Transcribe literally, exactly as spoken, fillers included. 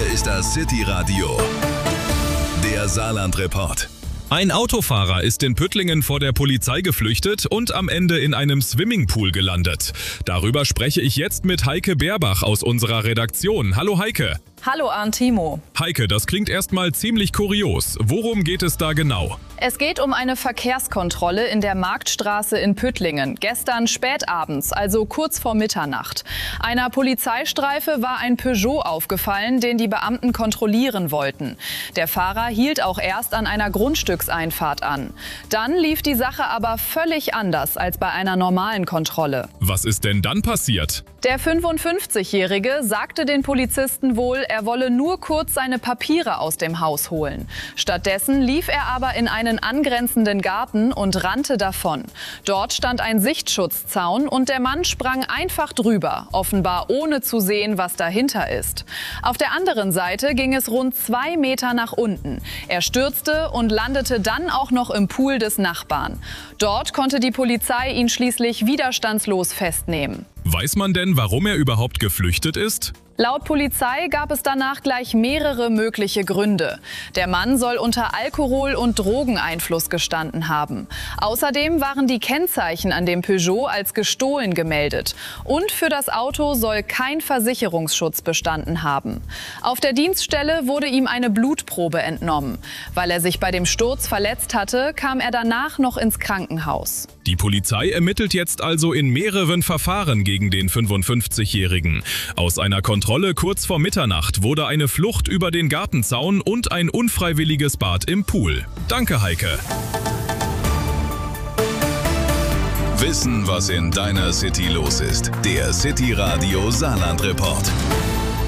ist das City Radio, der Saarland-Report. Ein Autofahrer ist in Püttlingen vor der Polizei geflüchtet und am Ende in einem Swimmingpool gelandet. Darüber spreche ich jetzt mit Heike Beerbach aus unserer Redaktion. Hallo Heike. Hallo Arntimo. Heike, das klingt erstmal ziemlich kurios. Worum geht es da genau? Es geht um eine Verkehrskontrolle in der Marktstraße in Püttlingen. Gestern spätabends, also kurz vor Mitternacht. Einer Polizeistreife war ein Peugeot aufgefallen, den die Beamten kontrollieren wollten. Der Fahrer hielt auch erst an einer Grundstückseinfahrt an. Dann lief die Sache aber völlig anders als bei einer normalen Kontrolle. Was ist denn dann passiert? Der fünfundfünfzigjährige sagte den Polizisten wohl, er wolle nur kurz seine Papiere aus dem Haus holen. Stattdessen lief er aber in einen angrenzenden Garten und rannte davon. Dort stand ein Sichtschutzzaun und der Mann sprang einfach drüber, offenbar ohne zu sehen, was dahinter ist. Auf der anderen Seite ging es rund zwei Meter nach unten. Er stürzte und landete dann auch noch im Pool des Nachbarn. Dort konnte die Polizei ihn schließlich widerstandslos festnehmen. Weiß man denn, warum er überhaupt geflüchtet ist? Laut Polizei gab es danach gleich mehrere mögliche Gründe. Der Mann soll unter Alkohol- und Drogeneinfluss gestanden haben. Außerdem waren die Kennzeichen an dem Peugeot als gestohlen gemeldet. Und für das Auto soll kein Versicherungsschutz bestanden haben. Auf der Dienststelle wurde ihm eine Blutprobe entnommen. Weil er sich bei dem Sturz verletzt hatte, kam er danach noch ins Krankenhaus. Die Polizei ermittelt jetzt also in mehreren Verfahren gegen den fünfundfünfzigjährigen. Aus einer Kontrolle kurz vor Mitternacht wurde eine Flucht über den Gartenzaun und ein unfreiwilliges Bad im Pool. Danke, Heike. Wissen, was in deiner City los ist. Der City Radio Saarland-Report.